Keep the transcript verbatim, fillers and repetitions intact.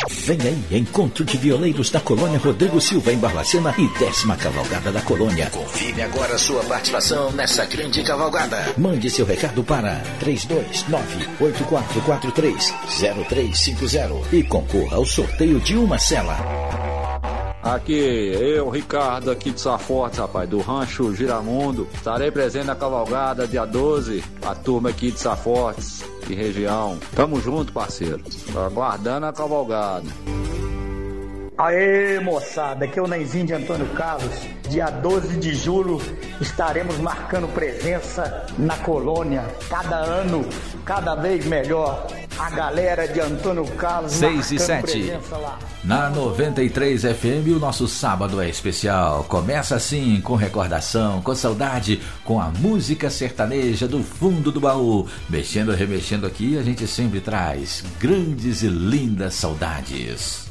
Vem aí, Encontro de Violeiros da Colônia Rodrigo Silva em Barbacena e décima Cavalgada da Colônia. Confirme agora sua participação nessa grande cavalgada. Mande seu recado para três dois nove, oito quatro quatro três, zero três cinco zero e concorra ao sorteio de uma cela. Aqui, eu, Ricardo, aqui de Safortes, rapaz, do Rancho Giramundo. Estarei presente na cavalgada dia doze, a turma aqui de Safortes e região. Tamo junto, parceiro. Aguardando a cavalgada. Aê, moçada, aqui é o Nenzinho de Antônio Carlos. Dia doze de julho estaremos marcando presença na colônia. Cada ano, cada vez melhor. A galera de Antônio Carlos seis e sete. Na noventa e três F M, o nosso sábado é especial. Começa assim, com recordação, com saudade, com a música sertaneja do fundo do baú. Mexendo, remexendo aqui, a gente sempre traz grandes e lindas saudades.